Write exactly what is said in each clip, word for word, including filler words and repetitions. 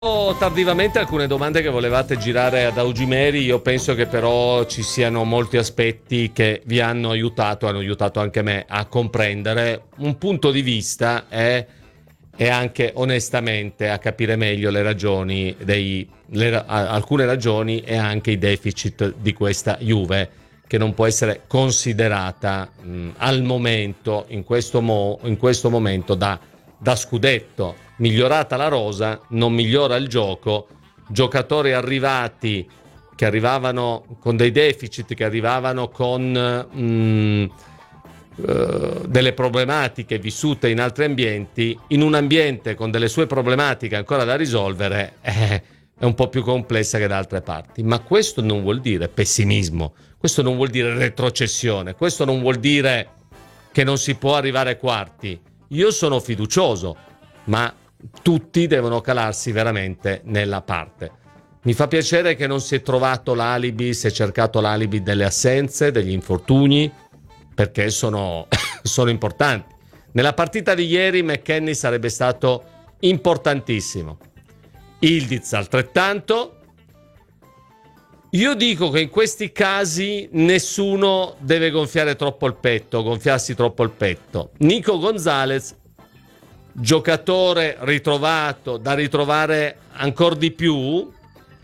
Tardivamente alcune domande che volevate girare ad Augimeri. Io penso che però ci siano molti aspetti che vi hanno aiutato, hanno aiutato anche me a comprendere un punto di vista e, e anche onestamente a capire meglio le ragioni dei le, alcune ragioni e anche i deficit di questa Juve, che non può essere considerata mh, al momento, in questo, mo, in questo momento da, da scudetto. Migliorata la rosa, non migliora il gioco, giocatori arrivati che arrivavano con dei deficit, che arrivavano con mh, uh, delle problematiche vissute in altri ambienti, in un ambiente con delle sue problematiche ancora da risolvere, eh, è un po' più complessa che da altre parti. Ma questo non vuol dire pessimismo, questo non vuol dire retrocessione, questo non vuol dire che non si può arrivare ai quarti. Io sono fiducioso, ma tutti devono calarsi veramente nella parte. Mi fa piacere che non si è trovato l'alibi, si è cercato l'alibi delle assenze, degli infortuni, perché sono, sono importanti. Nella partita di ieri McKennie sarebbe stato importantissimo, Ildiz altrettanto. Io dico che in questi casi nessuno deve gonfiare troppo il petto, gonfiarsi troppo il petto. Nico Gonzalez, giocatore ritrovato, da ritrovare ancora di più,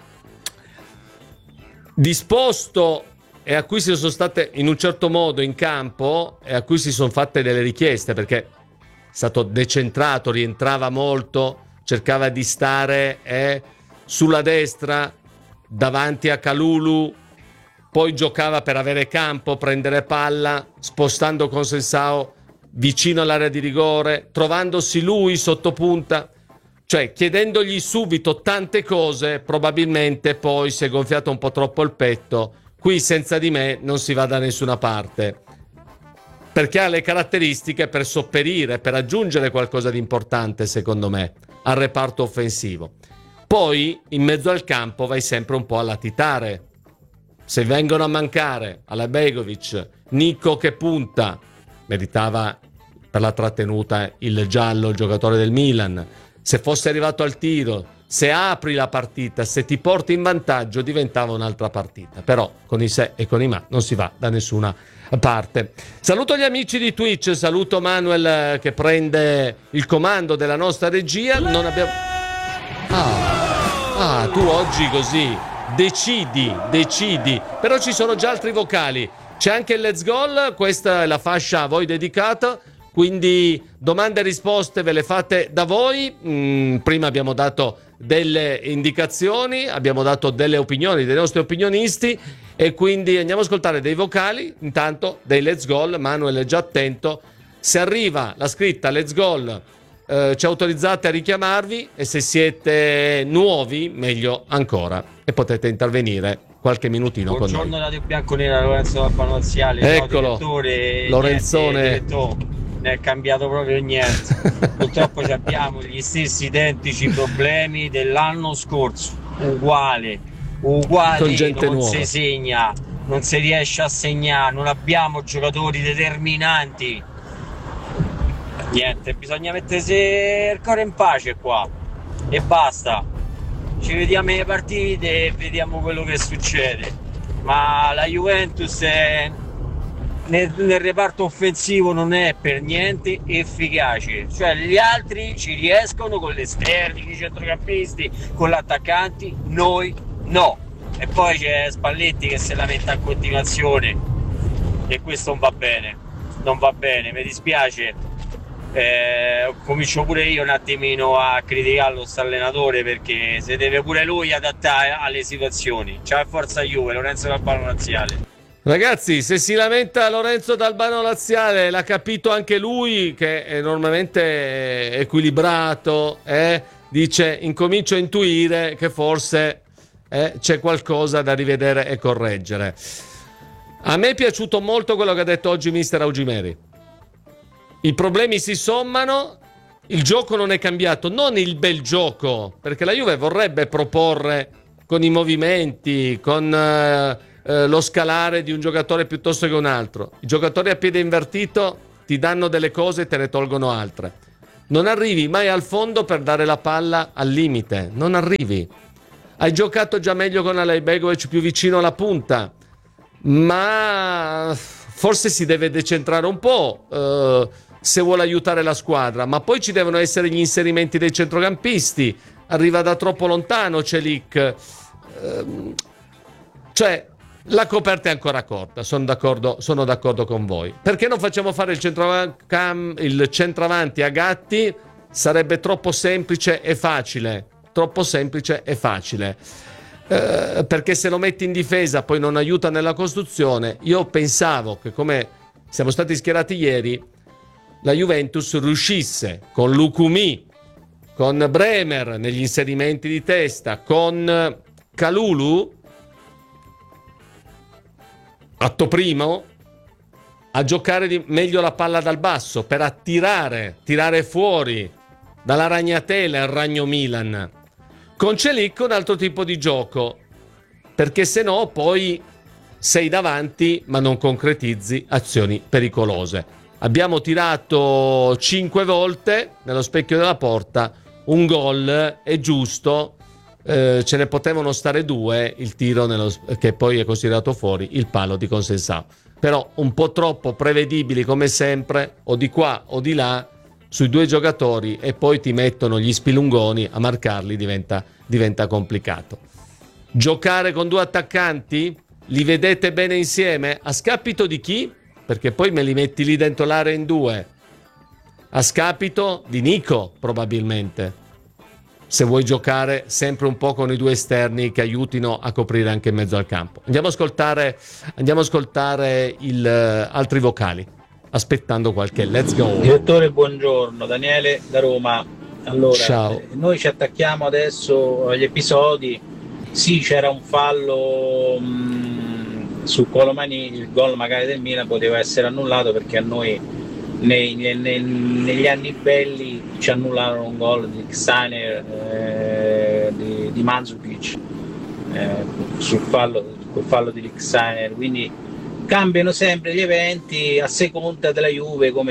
disposto e a cui si sono state in un certo modo in campo e a cui si sono fatte delle richieste, perché è stato decentrato, rientrava molto, cercava di stare eh, sulla destra davanti a Kalulu, poi giocava per avere campo, prendere palla, spostando con Sensao vicino all'area di rigore, trovandosi lui sotto punta, cioè chiedendogli subito tante cose. Probabilmente poi si è gonfiato un po' troppo il petto. Qui senza di me non si va da nessuna parte, perché ha le caratteristiche per sopperire, per aggiungere qualcosa di importante, secondo me, al reparto offensivo. Poi in mezzo al campo vai sempre un po' a latitare. Se vengono a mancare Alabegovic, Nico che punta, meritava per la trattenuta il giallo il giocatore del Milan. Se fosse arrivato al tiro, se apri la partita, se ti porti in vantaggio, diventava un'altra partita. Però con i se e con i ma non si va da nessuna parte. Saluto gli amici di Twitch, saluto Manuel che prende il comando della nostra regia. Non abbiamo ah, ah tu oggi così decidi decidi però ci sono già altri vocali. C'è anche il Let's Goal, questa è la fascia a voi dedicata, quindi domande e risposte ve le fate da voi. Mm, prima abbiamo dato delle indicazioni, abbiamo dato delle opinioni dei nostri opinionisti e quindi andiamo ad ascoltare dei vocali, intanto dei Let's Goal. Manuel è già attento, se arriva la scritta Let's Goal eh, ci autorizzate a richiamarvi e se siete nuovi meglio ancora e potete intervenire qualche minutino con noi. Buongiorno Radio Bianconera, Lorenzo Albano Laziale. Eccolo, direttore, Lorenzone. Niente, diretto, non è cambiato proprio niente. Purtroppo abbiamo gli stessi identici problemi dell'anno scorso, uguale, uguale, con gente non nuova. si segna, non si riesce a segnare, non abbiamo giocatori determinanti. Niente, bisogna mettersi il cuore in pace qua e basta. Ci vediamo le partite e vediamo quello che succede, ma la Juventus è, nel, nel reparto offensivo non è per niente efficace, cioè gli altri ci riescono con gli esterni, con i centrocampisti, con gli attaccanti, noi no. E poi c'è Spalletti che se lamenta in continuazione e questo non va bene, non va bene, mi dispiace. Eh, comincio pure io un attimino a criticarlo sto allenatore, perché si deve pure lui adattare alle situazioni. Ciao e forza Juve, Lorenzo D'Albano Laziale. Ragazzi, se si lamenta Lorenzo D'Albano Laziale, l'ha capito anche lui che è normalmente equilibrato, eh? Dice incomincio a intuire che forse eh, c'è qualcosa da rivedere e correggere. A me è piaciuto molto quello che ha detto oggi mister Augimeri. I problemi si sommano, il gioco non è cambiato, non il bel gioco, perché la Juve vorrebbe proporre con i movimenti, con eh, eh, lo scalare di un giocatore piuttosto che un altro. I giocatori a piede invertito ti danno delle cose e te ne tolgono altre. non arrivi mai al fondo per dare la palla al limite, non arrivi. Hai giocato già meglio con Alejbegovic più vicino alla punta, ma forse si deve decentrare un po' eh, se vuole aiutare la squadra, ma poi ci devono essere gli inserimenti dei centrocampisti, arriva da troppo lontano Celik, eh, cioè la coperta è ancora corta, sono d'accordo, sono d'accordo con voi. Perché non facciamo fare il, centrocam- il centravanti a Gatti? Sarebbe troppo semplice e facile, troppo semplice e facile. Eh, perché se lo metti in difesa poi non aiuta nella costruzione. Io pensavo che, come siamo stati schierati ieri, la Juventus riuscisse con Lukumi, con Bremer negli inserimenti di testa, con Kalulu atto primo, a giocare di meglio la palla dal basso per attirare, tirare fuori dalla ragnatela il ragno Milan. Con Celik un altro tipo di gioco, perché se no poi sei davanti ma non concretizzi azioni pericolose. Abbiamo tirato cinque volte nello specchio della porta, un gol è giusto, eh, ce ne potevano stare due, il tiro nello, che poi è considerato fuori, il palo di Consensao. Però un po' troppo prevedibili come sempre, o di qua o di là, sui due giocatori, e poi ti mettono gli spilungoni a marcarli, diventa, diventa complicato. Giocare con due attaccanti? Li vedete bene insieme? A scapito di chi? Perché poi me li metti lì dentro l'area in due. A scapito di Nico, probabilmente. Se vuoi giocare sempre un po' con i due esterni che aiutino a coprire anche in mezzo al campo. Andiamo a ascoltare, andiamo a ascoltare il, uh, altri vocali, aspettando qualche let's go. Direttore, buongiorno, Daniele da Roma. Allora, ciao. Eh, noi ci attacchiamo adesso agli episodi. Sì, c'era un fallo mh, su Colomani, il gol magari del Milan poteva essere annullato, perché a noi nei, nei, nei, negli anni belli ci annullarono un gol di Steiner, eh, di, di Mandzukic, eh, sul fallo, sul fallo di Steiner, quindi cambiano sempre gli eventi a seconda della Juve. Come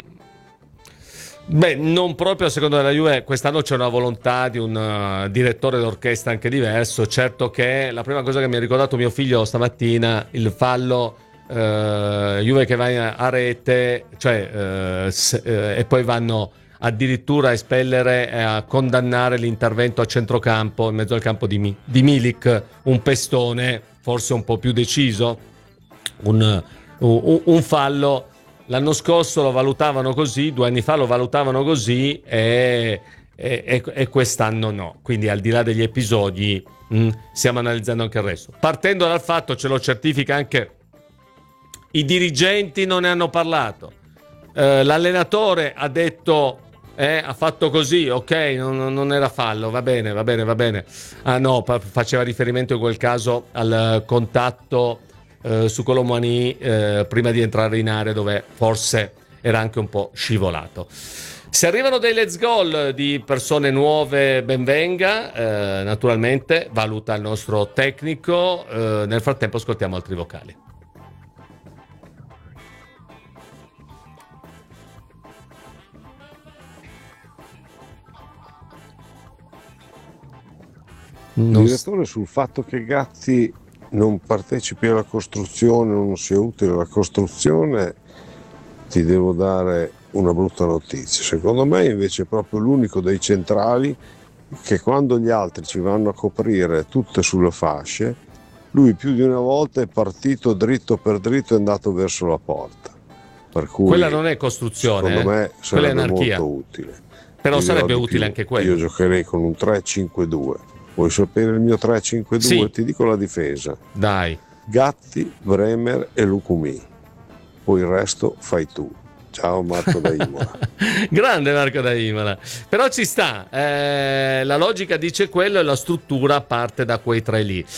Beh, non proprio a seconda della Juve. Quest'anno c'è una volontà di un uh, direttore d'orchestra anche diverso. Certo che la prima cosa che mi ha ricordato mio figlio stamattina, il fallo uh, Juve che va a rete, cioè uh, se, uh, e poi vanno addirittura a espellere e a condannare l'intervento a centrocampo, in mezzo al campo di, Mi- di Milik, un pestone forse un po' più deciso, un, un, un fallo. L'anno scorso lo valutavano così, due anni fa lo valutavano così e, e, e quest'anno no. Quindi al di là degli episodi mh, stiamo analizzando anche il resto. Partendo dal fatto, ce lo certifica anche, i dirigenti non ne hanno parlato. Eh, l'allenatore ha detto, eh, ha fatto così, ok, non, non era fallo, va bene, va bene, va bene. Ah no, faceva riferimento in quel caso al contatto Uh, su Colomani uh, prima di entrare in area, dove forse era anche un po' scivolato. Se arrivano dei let's goal di persone nuove, ben venga, uh, naturalmente valuta il nostro tecnico. Uh, nel frattempo ascoltiamo altri vocali. Non... Direttore, sul fatto che Gatti non partecipi alla costruzione, non sia utile alla costruzione, ti devo dare una brutta notizia. Secondo me invece è proprio l'unico dei centrali che, quando gli altri ci vanno a coprire tutte sulle fasce, lui più di una volta è partito dritto per dritto e è andato verso la porta. Per cui, quella non è costruzione, secondo me eh? sarebbe molto utile. Però Io sarebbe utile più. anche quello. Io giocherei con un tre cinque due. Vuoi sapere il mio tre cinque due? Sì. Ti dico la difesa. Dai. Gatti, Bremer e Lukumi. Poi il resto fai tu. Ciao Marco da Imola. Grande Marco da Imola. Però ci sta. Eh, la logica dice quello e la struttura parte da quei tre lì.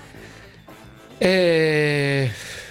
E...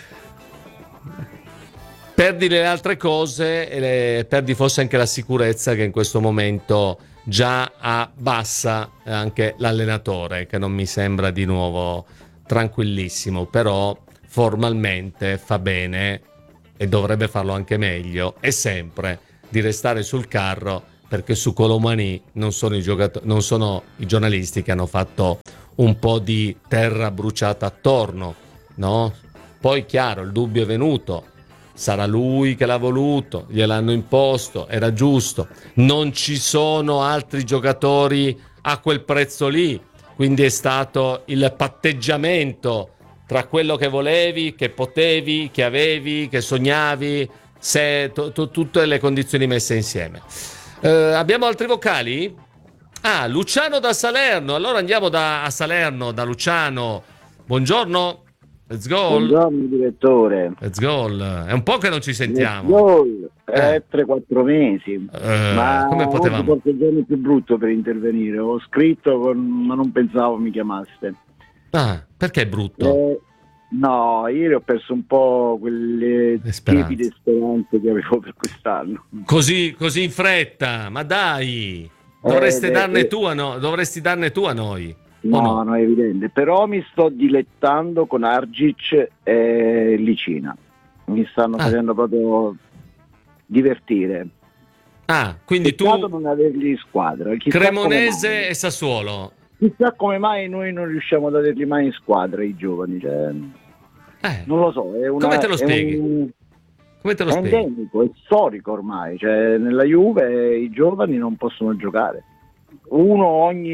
perdi le altre cose e le... perdi forse anche la sicurezza che in questo momento già abbassa anche l'allenatore, che non mi sembra di nuovo tranquillissimo, però formalmente fa bene, e dovrebbe farlo anche meglio, e sempre di restare sul carro perché su Colomani non sono i giocatori, non sono i giornalisti che hanno fatto un po' di terra bruciata attorno, no? Poi chiaro, il dubbio è venuto, sarà lui che l'ha voluto, gliel'hanno imposto, era giusto, non ci sono altri giocatori a quel prezzo lì, quindi è stato il patteggiamento tra quello che volevi, che potevi, che avevi, che sognavi, se, to, to, tutte le condizioni messe insieme. Eh, abbiamo altri vocali? Ah, Luciano da Salerno. Allora andiamo da, a Salerno, da Luciano. Buongiorno. Let's go. Buongiorno direttore. Let's go. È un po' che non ci sentiamo. Let's go. È Eh. tre quattro mesi. Eh, ma come potevamo? oggi forse è il giorno più brutto per intervenire. Ho scritto, con- ma non pensavo mi chiamaste. Ah, perché è brutto? Eh, no, ieri ho perso un po' quelle Le speranze. tiepide speranze che avevo per quest'anno. Così, così in fretta, ma dai, dovresti Eh, darne eh, tu a no- dovresti darne tu a noi. No, O no? no, è evidente. Però mi sto dilettando con Argic e Licina. Mi stanno Ah. facendo proprio divertire. Ah, quindi tu Peccato non averli in squadra. Chissà come Cremonese mai. e Sassuolo. Chissà come mai noi non riusciamo ad averli mai in squadra, i giovani. Cioè, Eh, non lo so. È una, Come te lo è spieghi? un- come te lo è spieghi? endemico, è storico ormai. Cioè, nella Juve i giovani non possono giocare. Uno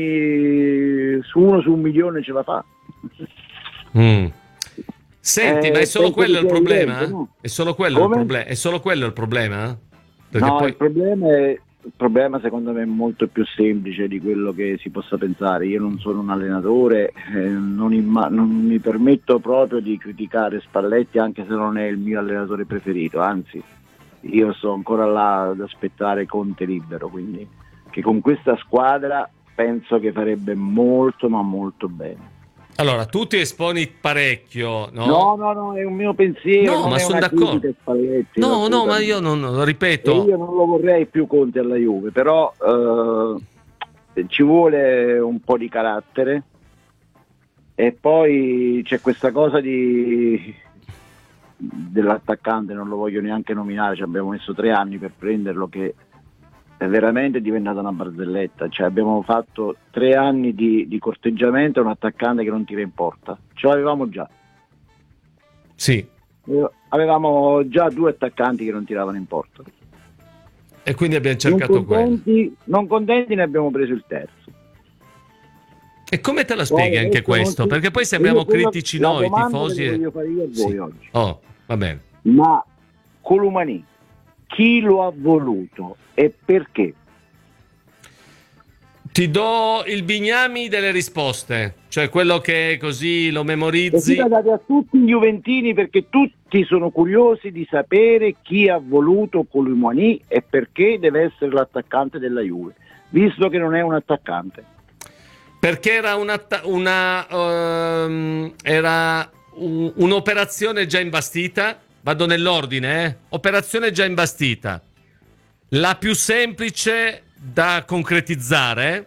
ogni su uno su un milione ce la fa. Mm. Senti, Eh, ma è solo penso quello che il sia problema? evidente, no? È solo quello il Come? problema? È solo quello il problema? Perché No, poi il problema è il problema secondo me è molto più semplice di quello che si possa pensare. Io non sono un allenatore, eh, non, imma- non mi permetto proprio di criticare Spalletti, anche se non è il mio allenatore preferito, anzi io sto ancora là ad aspettare Conte libero, quindi che con questa squadra penso che farebbe molto ma molto bene. allora tu ti esponi parecchio, no? No, no, no, è un mio pensiero, No, non ma è sono una d'accordo. critica a Spalletti, No, no, ma assolutamente. io non lo E ripeto. io non lo vorrei più Conte alla Juve, però eh, ci vuole un po' di carattere e poi c'è questa cosa di dell'attaccante, non lo voglio neanche nominare, ci abbiamo messo tre anni per prenderlo, che è veramente diventata una barzelletta. Cioè abbiamo fatto tre anni di, di corteggiamento a un attaccante che non tira in porta, ce l'avevamo già. Sì. Eh, avevamo già due attaccanti che non tiravano in porta. E quindi abbiamo Non cercato quello. contenti, non contenti, ne abbiamo preso il terzo. E come te la spieghi Poi anche adesso non questo? si- Perché poi sembriamo io quello- critici la noi, domanda tifosi. che e- voglio fare io a voi Sì. oggi. Oh, va bene. Ma Colomani, chi lo ha voluto e perché? Ti do il bignami delle risposte, cioè quello che così lo Così memorizzi. la date a tutti gli juventini, perché tutti sono curiosi di sapere chi ha voluto Colomani e perché deve essere l'attaccante della Juve, visto che non è un attaccante. Perché era una, una ehm, era un- un'operazione già imbastita. Vado nell'ordine, eh? Operazione già imbastita. La più semplice da concretizzare,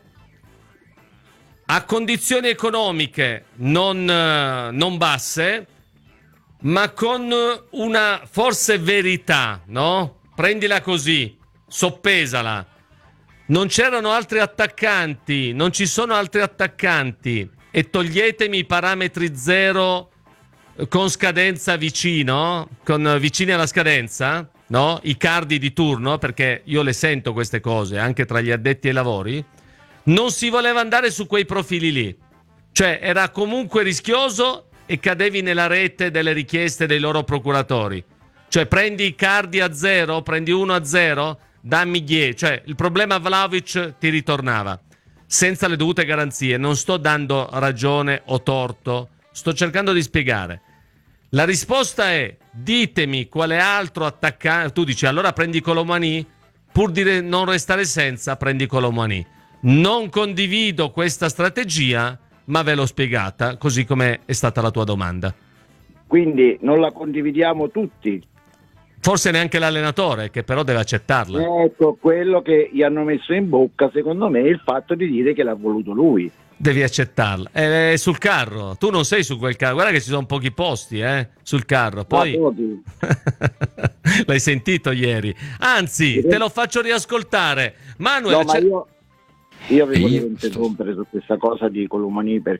a condizioni economiche non, eh, non basse, ma con una forse verità, no? Prendila così, soppesala. Non c'erano altri attaccanti, non ci sono altri attaccanti, e toglietemi i parametri zero con scadenza vicino, con vicini alla scadenza, no? I cardi di turno, perché io le sento queste cose anche tra gli addetti ai lavori. Non si voleva andare su quei profili lì, cioè era comunque rischioso e cadevi nella rete delle richieste dei loro procuratori. Cioè prendi i cardi a zero, prendi uno a zero, dammi dieci. Cioè il problema Vlahovic ti ritornava senza le dovute garanzie. Non sto dando ragione o torto, sto cercando di spiegare. La risposta è: ditemi quale altro attaccante. Tu dici allora prendi Colomani, pur di non restare senza, prendi Colomani. Non condivido questa strategia, ma ve l'ho spiegata, così come è stata la tua domanda. Quindi non la condividiamo tutti. Forse neanche l'allenatore, che però deve accettarla. Ecco, quello che gli hanno messo in bocca secondo me è il fatto di dire che l'ha voluto lui. Devi accettarla. È sul carro. Tu non sei su quel carro. Guarda che ci sono pochi posti, eh, sul carro. Poi l'hai sentito ieri. Anzi, te lo faccio riascoltare. Manuel, no, ma io, io vi volevo io... interrompere su questa cosa di Colomani, perché